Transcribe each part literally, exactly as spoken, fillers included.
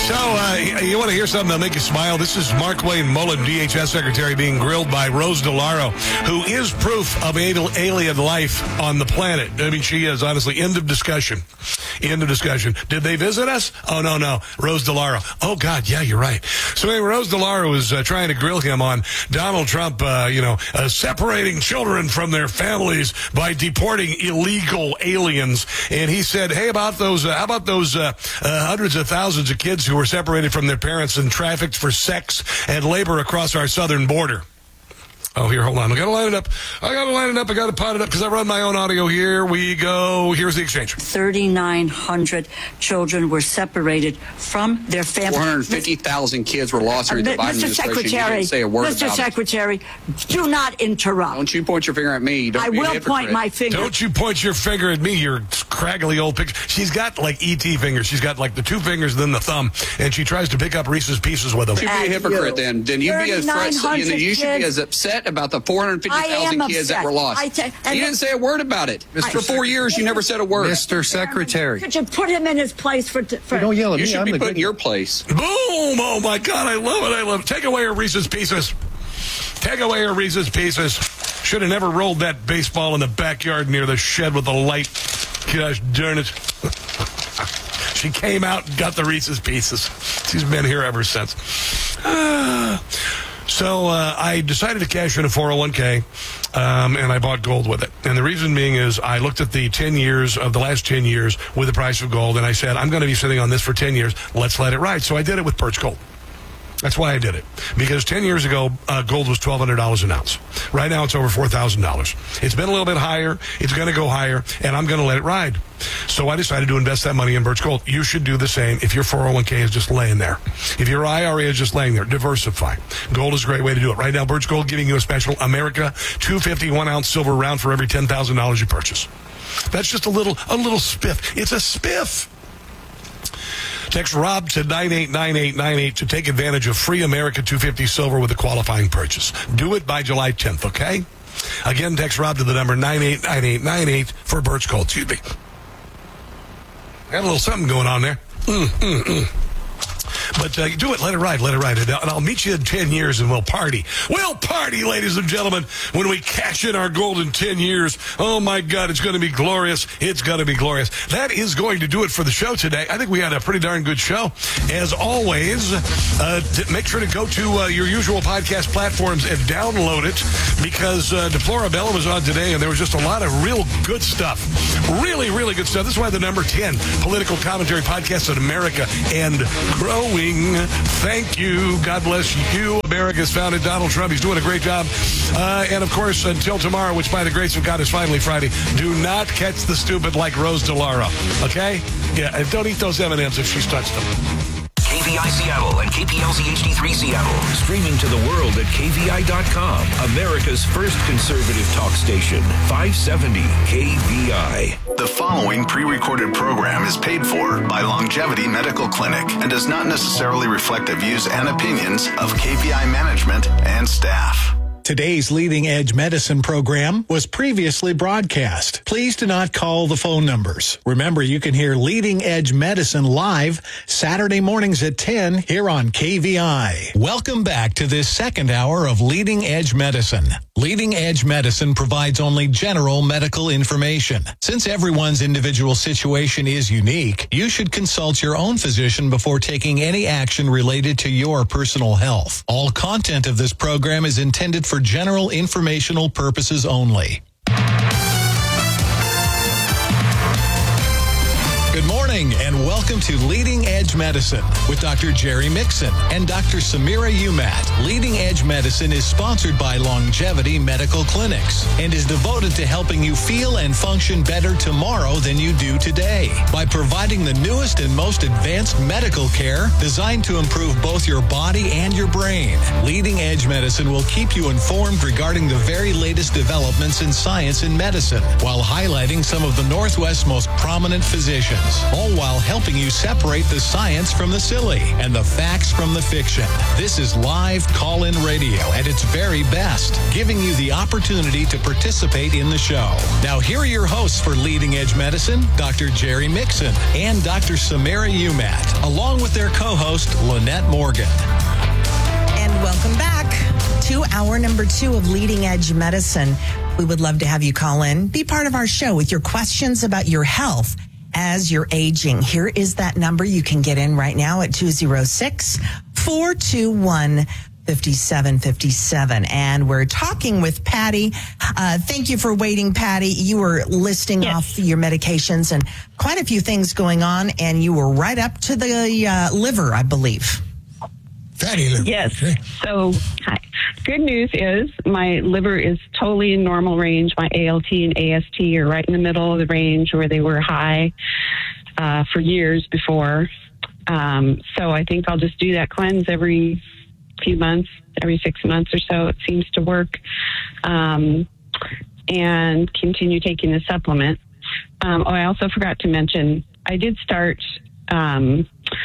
So, uh, you want to hear something that'll make you smile? This is Markwayne Mullin, D H S Secretary, being grilled by Rose DeLauro, who is proof of alien life on the planet. I mean, she is, honestly. End of discussion. End of discussion. Did they visit us? Oh, no, no. Rose DeLauro. Oh, God, yeah, you're right. So, anyway, Rose DeLauro was uh, trying to grill him on Donald Trump, uh, you know, uh, separating children from their families by deporting illegal aliens. And he said, hey, about those, uh, how about those uh, uh, hundreds of thousands of kids who were separated from their parents and trafficked for sex and labor across our southern border? Oh, here, hold on. I got to line it up. I got to line it up. I got to pot it up because I run my own audio. Here we go. Here's the exchange. thirty-nine hundred children were separated from their families. four hundred fifty thousand kids were lost during the Biden Mister administration. Secretary, You didn't say a word Mister about Secretary, it. do not interrupt. Don't you point your finger at me. Don't I be will a hypocrite. point my finger. Don't you point your finger at me, you scraggly old pig. She's got like E T fingers. She's got like the two fingers, then the thumb, and she tries to pick up Reese's Pieces with them. You should be a hypocrite you. then. Then you be as you, know, you should be as upset about the four hundred fifty thousand kids that were lost. I t- you didn't say a word about it. I, for four years, you never said a word. Mister Secretary. Could you put him in his place for... for Don't yell at you me. should I'm be the put in good- your place. Boom! Oh, my God, I love it. I love it. Take away her Reese's Pieces. Take away her Reese's Pieces. Should have never rolled that baseball in the backyard near the shed with the light. Gosh darn it. She came out and got the Reese's Pieces. She's been here ever since. Ah. So uh, I decided to cash in a four oh one k, um, and I bought gold with it. And the reason being is I looked at the ten years of the last ten years with the price of gold, and I said, I'm going to be sitting on this for ten years. Let's let it ride. So I did it with Birch Gold. That's why I did it. Because ten years ago, uh, gold was twelve hundred dollars an ounce. Right now, it's over four thousand dollars. It's been a little bit higher. It's going to go higher, and I'm going to let it ride. So I decided to invest that money in Birch Gold. You should do the same if your four oh one k is just laying there. If your I R A is just laying there, diversify. Gold is a great way to do it. Right now, Birch Gold giving you a special America two fifty-one ounce silver round for every ten thousand dollars you purchase. That's just a little, a little spiff. It's a spiff. Text Rob to nine eight nine eight nine eight to take advantage of free America two fifty silver with a qualifying purchase. Do it by July tenth, okay? Again, text Rob to the number nine eight nine eight nine eight for Birch Gold. Excuse me. Got a little something going on there. Mm, mm, mm. But uh, do it. Let it ride. Let it ride. And I'll meet you in ten years and we'll party. We'll party, ladies and gentlemen, when we cash in our gold in ten years. Oh, my God, it's going to be glorious. It's going to be glorious. That is going to do it for the show today. I think we had a pretty darn good show. As always, uh, t- make sure to go to uh, your usual podcast platforms and download it because uh, Deplorabella was on today and there was just a lot of real good stuff. Really, really good stuff. This is why the number ten political commentary podcast in America and growing. Thank you. God bless you. America's founded Donald Trump. He's doing a great job. Uh, and, of course, until tomorrow, which by the grace of God is finally Friday, do not catch the stupid like Rose DeLauro. Okay? Yeah, and don't eat those M and M's if she's touched them. K V I Seattle and K P L Z H D three Seattle. Streaming to the world at K V I dot com. America's first conservative talk station. five seventy K V I. The following pre-recorded program is paid for by Longevity Medical Clinic and does not necessarily reflect the views and opinions of K V I management and staff. Today's Leading Edge Medicine program was previously broadcast. Please do not call the phone numbers. Remember, you can hear Leading Edge Medicine live Saturday mornings at ten here on K V I. Welcome back to this second hour of Leading Edge Medicine. Leading Edge Medicine provides only general medical information. Since everyone's individual situation is unique, you should consult your own physician before taking any action related to your personal health. All content of this program is intended for general informational purposes only. Good morning and welcome to Leading Edge Medicine with Doctor Jerry Mixon and Doctor Samira Umat. Leading Edge Medicine is sponsored by Longevity Medical Clinics and is devoted to helping you feel and function better tomorrow than you do today by providing the newest and most advanced medical care designed to improve both your body and your brain. Leading Edge Medicine will keep you informed regarding the very latest developments in science and medicine while highlighting some of the Northwest's most prominent physicians. All all while helping you separate the science from the silly and the facts from the fiction. This is live call-in radio at its very best, giving you the opportunity to participate in the show. Now, here are your hosts for Leading Edge Medicine, Doctor Jerry Mixon and Doctor Samara Umat, along with their co-host, Lynette Morgan. And welcome back to hour number two of Leading Edge Medicine. We would love to have you call in, be part of our show with your questions about your health as you're aging. Here is that number you can get in right now at two oh six, four two one, five seven five seven. And we're talking with Patty. Uh, thank you for waiting, Patty. You were listing yes. off your medications and quite a few things going on, and you were right up to the uh, liver, I believe. Fatty liver. Yes. Okay. So, hi. Good news is my liver is totally in normal range. My A L T and A S T are right in the middle of the range where they were high uh, for years before. Um, so I think I'll just do that cleanse every few months, every six months or so. It seems to work. Um, and continue taking the supplement. Um, oh, I also forgot to mention, I did start um,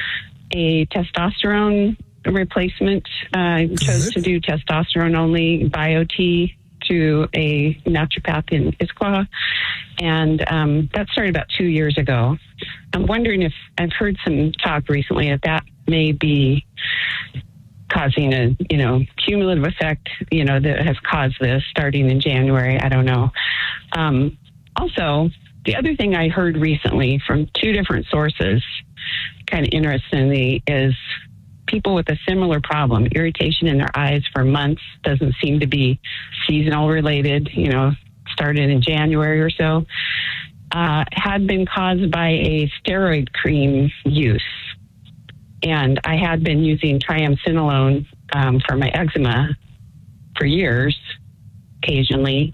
a testosterone replacement. Uh, I chose to do testosterone only Bio-T to a naturopath in Issaquah, and um, that started about two years ago. I'm wondering if I've heard some talk recently that that may be causing a, you know, cumulative effect, you know, that has caused this starting in January. I don't know. Um, also, the other thing I heard recently from two different sources, kind of interestingly, is people with a similar problem, irritation in their eyes for months, doesn't seem to be seasonal related, you know, started in January or so, uh, had been caused by a steroid cream use. And I had been using triamcinolone um, for my eczema for years, occasionally.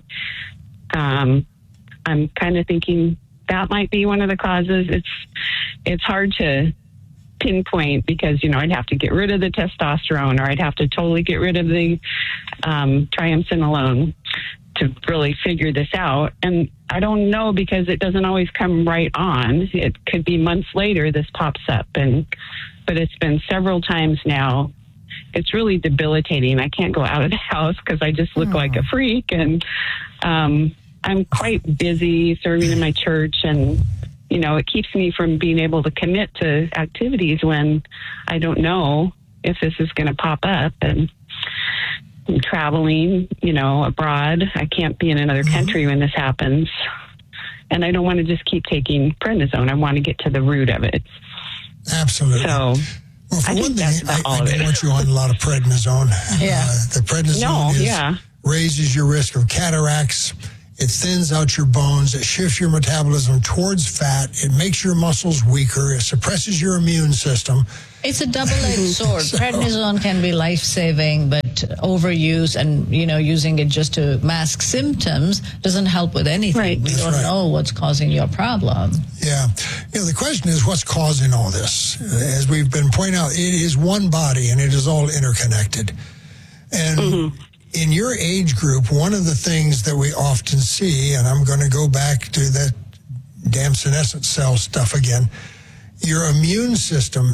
Um, I'm kind of thinking that might be one of the causes. It's it's hard to pinpoint because, you know, I'd have to get rid of the testosterone or I'd have to totally get rid of the um, triamcinolone to really figure this out. And I don't know because it doesn't always come right on. It could be months later this pops up, and but it's been several times now. It's really debilitating. I can't go out of the house because I just look oh. like a freak, and um, I'm quite busy serving in my church, and you know, it keeps me from being able to commit to activities when I don't know if this is going to pop up. And I'm traveling, you know, abroad. I can't be in another mm-hmm. country when this happens. And I don't want to just keep taking prednisone. I want to get to the root of it. Absolutely. So, well, for I one thing, I, I don't it. want you on a lot of prednisone. Yeah. Uh, the prednisone no, is, yeah. raises your risk of cataracts. It thins out your bones. It shifts your metabolism towards fat. It makes your muscles weaker. It suppresses your immune system. It's a double-edged sword. so, Prednisone can be life-saving, but overuse and, you know, using it just to mask symptoms doesn't help with anything. Right. We That's don't right. know what's causing your problem. Yeah. You know, the question is what's causing all this? As we've been pointing out, it is one body and it is all interconnected. And mm-hmm. in your age group, one of the things that we often see, and I'm going to go back to that damn senescent cell stuff again, your immune system,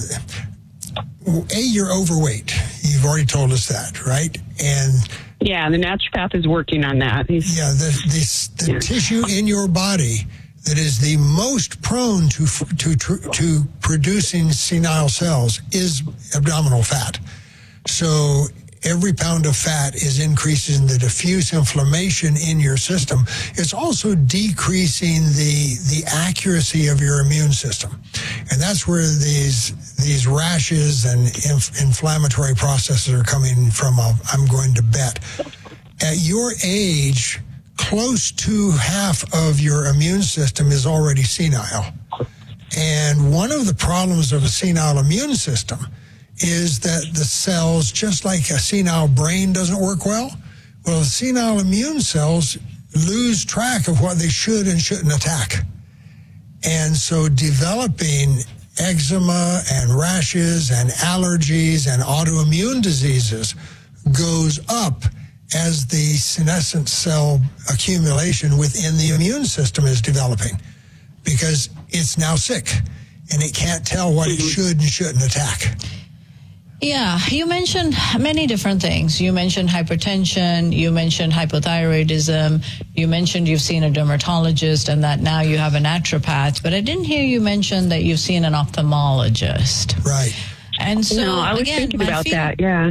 A, you're overweight. You've already told us that, right? And yeah, the naturopath is working on that. He's, yeah, the, the, the yeah. tissue in your body that is the most prone to, to, to producing senile cells is abdominal fat. So every pound of fat is increasing the diffuse inflammation in your system. It's also decreasing the the accuracy of your immune system. And that's where these these rashes and inf- inflammatory processes are coming from, uh, I'm going to bet. At your age, close to half of your immune system is already senile. And one of the problems of a senile immune system is that the cells, just like a senile brain doesn't work well, well, the senile immune cells lose track of what they should and shouldn't attack. And so developing eczema and rashes and allergies and autoimmune diseases goes up as the senescent cell accumulation within the immune system is developing, because it's now sick. and it can't tell what it should and shouldn't attack. Yeah, you mentioned many different things. You mentioned hypertension, you mentioned hypothyroidism, you mentioned you've seen a dermatologist and that now you have a naturopath, but I didn't hear you mention that you've seen an ophthalmologist. Right. And so, no, I was again, thinking my about fe- that, yeah.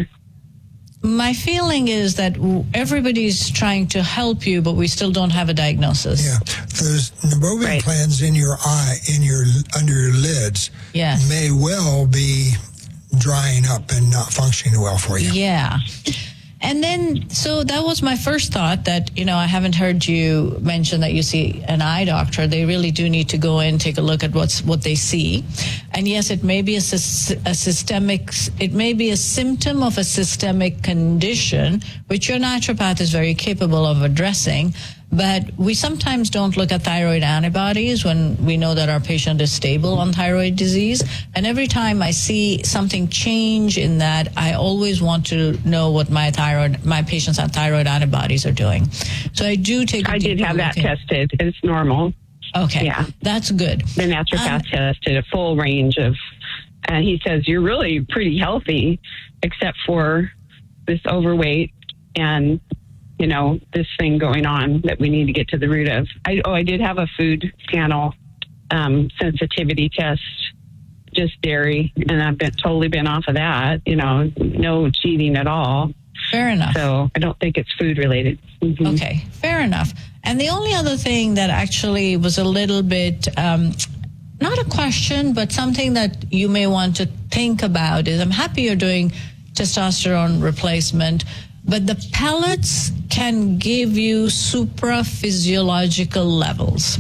My feeling is that everybody's trying to help you, but we still don't have a diagnosis. Yeah, those Nebovian Right. glands in your eye, in your under your lids, Yes. may well be drying up and not functioning well for you. Yeah. And then, so that was my first thought that, you know, I haven't heard you mention that you see an eye doctor. They really do need to go in, take a look at what's what they see. And yes, it may be a, sys- a systemic, it may be a symptom of a systemic condition, which your naturopath is very capable of addressing. But we sometimes don't look at thyroid antibodies when we know that our patient is stable on thyroid disease. And every time I see something change in that, I always want to know what my thyroid, my patients on thyroid antibodies are doing. So I do take a I did deeper have that look in- tested. It's normal. Okay. Yeah. That's good. The naturopath Um, tested a full range of, and he says, you're really pretty healthy, except for this overweight and, you know, this thing going on that we need to get to the root of. I, oh, I did have a food panel um, sensitivity test, just dairy, and I've been totally been off of that, you know, no cheating at all. Fair enough. So I don't think it's food related. Mm-hmm. Okay, fair enough. And the only other thing that actually was a little bit, um, not a question, but something that you may want to think about is I'm happy you're doing testosterone replacement, but the pellets can give you supraphysiological levels.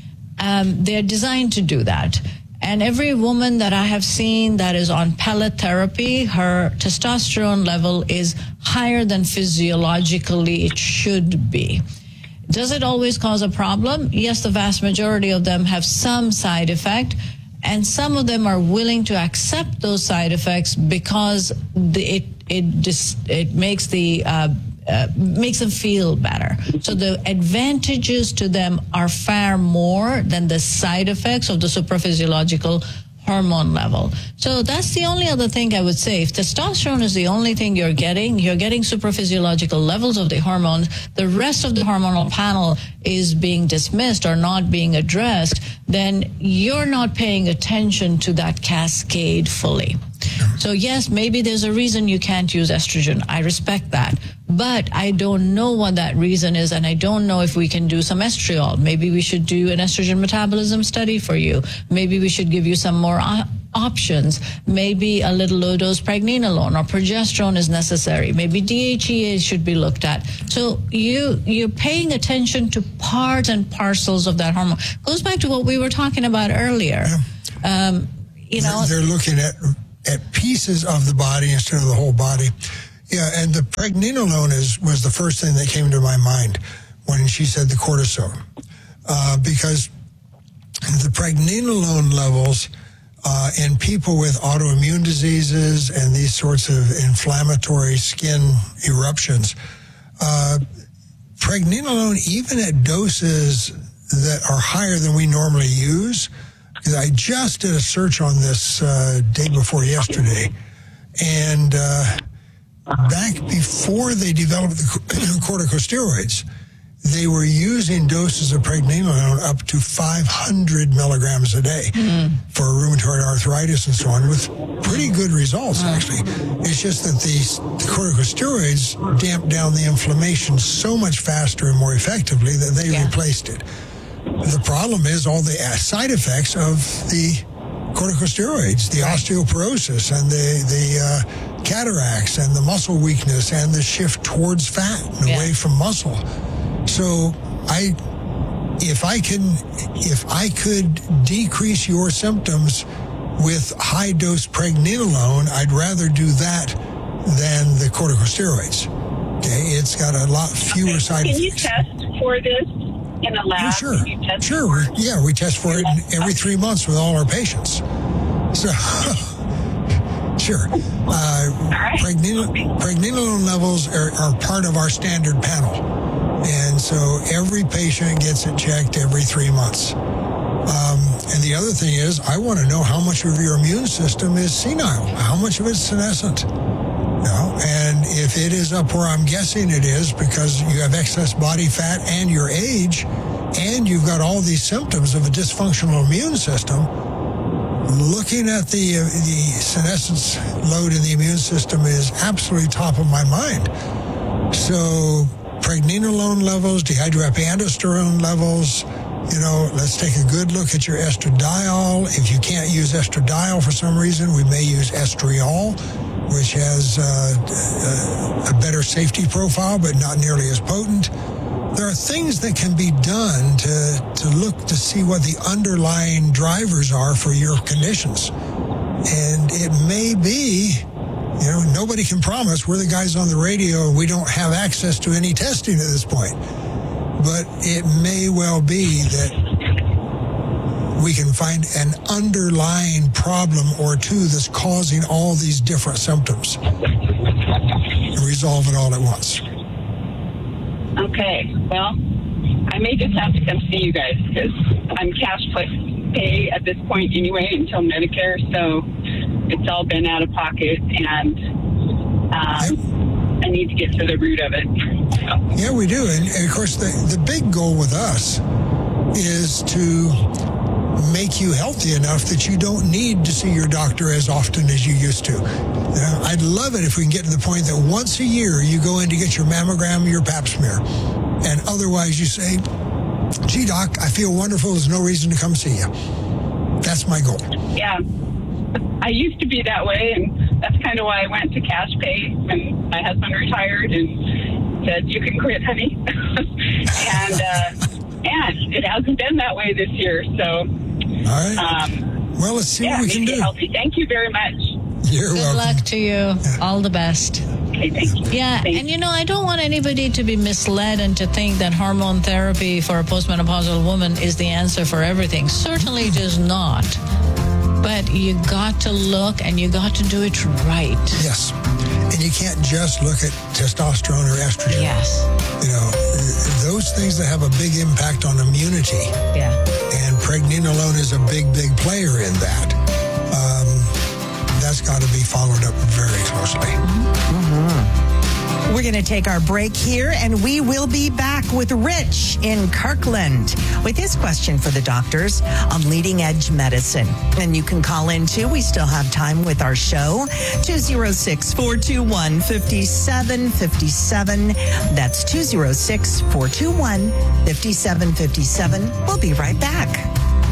Um, they're designed to do that. And every woman that I have seen that is on pellet therapy, her testosterone level is higher than physiologically it should be. Does it always cause a problem? Yes, the vast majority of them have some side effect, and some of them are willing to accept those side effects because the, it it dis, it makes the uh, uh, makes them feel better. So the advantages to them are far more than the side effects of the supraphysiological hormone level. So that's the only other thing I would say. If testosterone is the only thing you're getting, you're getting supraphysiological levels of the hormones, the rest of the hormonal panel is being dismissed or not being addressed, then you're not paying attention to that cascade fully. So yes, maybe there's a reason you can't use estrogen. I respect that. But I don't know what that reason is, and I don't know if we can do some estriol. Maybe we should do an estrogen metabolism study for you. Maybe we should give you some more o- options. Maybe a little low-dose pregnenolone or progesterone is necessary. Maybe D H E A should be looked at. So you, you're paying attention to parts and parcels of that hormone. Goes back to what we were talking about earlier. Yeah. Um, you know, they're, they're looking at at pieces of the body instead of the whole body. Yeah, and the pregnenolone is was the first thing that came to my mind when she said the cortisone, uh, because the pregnenolone levels uh, in people with autoimmune diseases and these sorts of inflammatory skin eruptions, uh, pregnenolone, even at doses that are higher than we normally use, because I just did a search on this uh, day before yesterday, and uh, back before they developed the corticosteroids, they were using doses of pregnenolone up to five hundred milligrams a day mm. for rheumatoid arthritis and so on, with pretty good results, actually. It's just that these the corticosteroids damped down the inflammation so much faster and more effectively that they yeah. replaced it. The problem is all the side effects of the corticosteroids, the osteoporosis and the, the uh, cataracts and the muscle weakness and the shift towards fat and yeah. away from muscle. So I, if I can, if I could decrease your symptoms with high dose pregnenolone, I'd rather do that than the corticosteroids. Okay, it's got a lot fewer okay. side can effects. Can you test for this in a lab? Yeah, sure, you test sure. For yeah, we test for it every three months with all our patients. So, sure. Uh, right. pregnenolone, pregnenolone levels are, are part of our standard panel. And so every patient gets it checked every three months. Um, And the other thing is, I want to know how much of your immune system is senile, how much of it's senescent. You know, and if it is up where I'm guessing it is because you have excess body fat and your age, and you've got all these symptoms of a dysfunctional immune system, looking at the uh, the senescence load in the immune system is absolutely top of my mind. So pregnenolone levels, dehydroepiandrosterone levels, you know, let's take a good look at your estradiol. If you can't use estradiol for some reason, we may use estriol, which has uh, a better safety profile, but not nearly as potent. There are things that can be done to, to look to see what the underlying drivers are for your conditions. And it may be, you know, nobody can promise. We're the guys on the radio and we don't have access to any testing at this point. But it may well be that we can find an underlying problem or two that's causing all these different symptoms and resolve it all at once. Okay, well, I may just have to come see you guys because I'm cash pay at this point anyway until Medicare, so it's all been out of pocket, and um, I need to get to the root of it. So. Yeah, we do, and, and of course the, the big goal with us is to make you healthy enough that you don't need to see your doctor as often as you used to. Uh, I'd love it if we can get to the point that once a year you go in to get your mammogram or your pap smear, and otherwise you say, gee, doc, I feel wonderful. There's no reason to come see you. That's my goal. Yeah. I used to be that way, and that's kind of why I went to cash pay when my husband retired and said, you can quit, honey. and, uh, and it hasn't been that way this year, so... All right. Um, well, let's see yeah, what we can do. Healthy. Thank you very much. You're Good welcome. luck to you. Yeah. All the best. Okay, thank you. Yeah, thank and you know, I don't want anybody to be misled and to think that hormone therapy for a postmenopausal woman is the answer for everything. Certainly it is not. But you got to look and you got to do it right. Yes. And you can't just look at testosterone or estrogen. Yes. You know, those things that have a big impact on immunity. Yeah. And pregnenolone is a big, big player in that. Um, that's got to be followed up very closely. Mm-hmm. We're going to take our break here, and we will be back with Rich in Kirkland with his question for the doctors on Leading Edge Medicine. And you can call in, too. We still have time with our show. two oh six, four two one, five seven five seven. That's two oh six, four two one, five seven five seven. We'll be right back.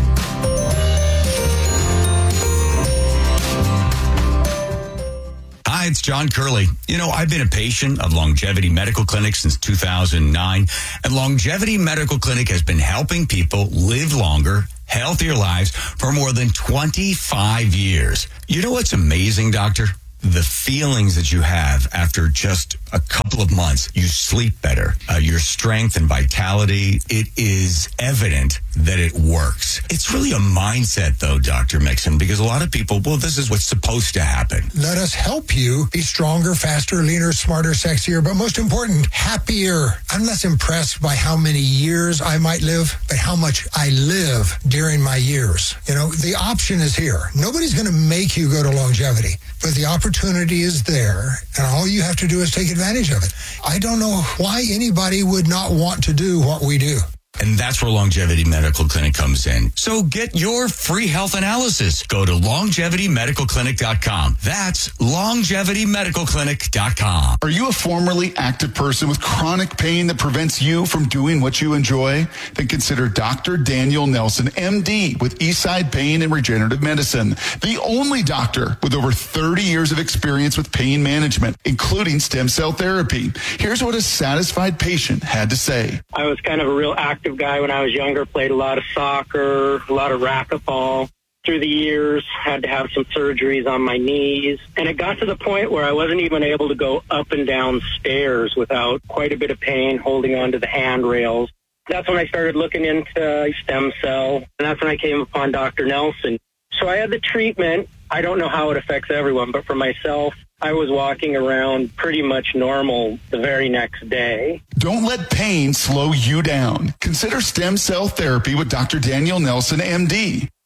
Hi, it's John Curley. You know, I've been a patient of Longevity Medical Clinic since two thousand nine, and Longevity Medical Clinic has been helping people live longer, healthier lives for more than twenty-five years. You know what's amazing, Doctor? The feelings that you have after just a couple of months. You sleep better. Uh, your strength and vitality, it is evident that it works. It's really a mindset, though, Doctor Mixon, because a lot of people, well, this is what's supposed to happen. Let us help you be stronger, faster, leaner, smarter, sexier, but most important, happier. I'm less impressed by how many years I might live, but how much I live during my years. You know, the option is here. Nobody's going to make you go to longevity, but the opportunity is there, and all you have to do is take advantage of it. I don't know why anybody would not want to do what we do. And that's where Longevity Medical Clinic comes in. So get your free health analysis. Go to longevity medical clinic dot com. That's longevity medical clinic dot com. Are you a formerly active person with chronic pain that prevents you from doing what you enjoy? Then consider Doctor Daniel Nelson, M D, with Eastside Pain and Regenerative Medicine. The only doctor with over thirty years of experience with pain management, including stem cell therapy. Here's what a satisfied patient had to say. I was kind of a real active guy when I was younger, played a lot of soccer, a lot of racquetball. Through the years, had to have some surgeries on my knees. And it got to the point where I wasn't even able to go up and down stairs without quite a bit of pain holding onto the handrails. That's when I started looking into stem cell, and that's when I came upon Doctor Nelson. So I had the treatment. I don't know how it affects everyone, but for myself, I was walking around pretty much normal the very next day. Don't let pain slow you down. Consider stem cell therapy with Doctor Daniel Nelson, M D.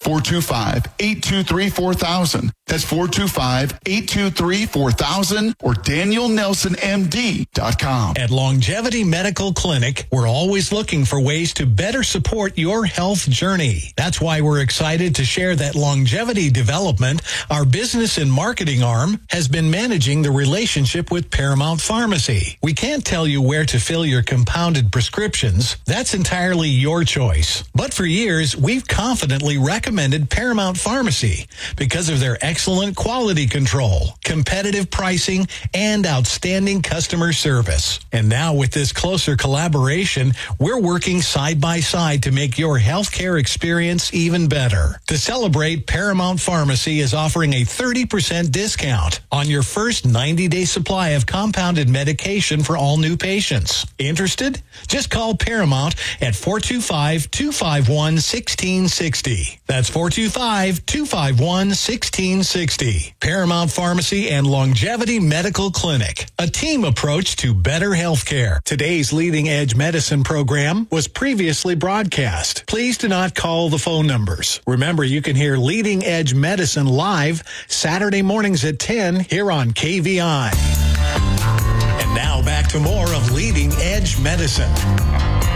four two five, eight two three, four thousand. That's four two five, eight two three, four thousand or Daniel Nelson M D dot com. At Longevity Medical Clinic, we're always looking for ways to better support your health journey. That's why we're excited to share that Longevity Development, our business and marketing arm, has been managing the relationship with Paramount Pharmacy. We can't tell you where to fill your compounded prescriptions. That's entirely your choice. But for years, we've confidently recommended Paramount Pharmacy because of their excellent quality control, competitive pricing, and outstanding customer service. And now with this closer collaboration, we're working side by side to make your healthcare experience even better. To celebrate, Paramount Pharmacy is offering a thirty percent discount on your first ninety-day supply of compounded medication for all new patients. Interested? Just call Paramount at four two five, two five one, one six six zero. That's four two five, two five one, one six six zero. Paramount Pharmacy and Longevity Medical Clinic, a team approach to better health care. Today's Leading Edge Medicine program was previously broadcast. Please do not call the phone numbers. Remember, you can hear Leading Edge Medicine live Saturday mornings at ten here on K V I. And now back to more of Leading Edge Medicine.